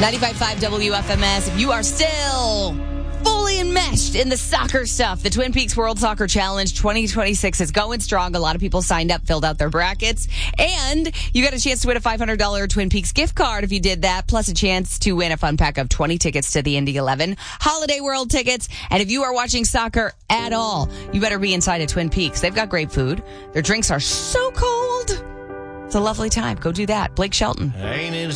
95.5 WFMS. If you are still fully enmeshed in the soccer stuff, the Twin Peaks World Soccer Challenge 2026 is going strong. A lot of people signed up, filled out their brackets, and you got a chance to win a $500 Twin Peaks gift card if you did that, plus a chance to win a fun pack of 20 tickets to the Indy 11 Holiday World tickets. And if you are watching soccer at all, you better be inside of Twin Peaks. They've got great food. Their drinks are so cold. It's a lovely time. Go do that. Blake Shelton.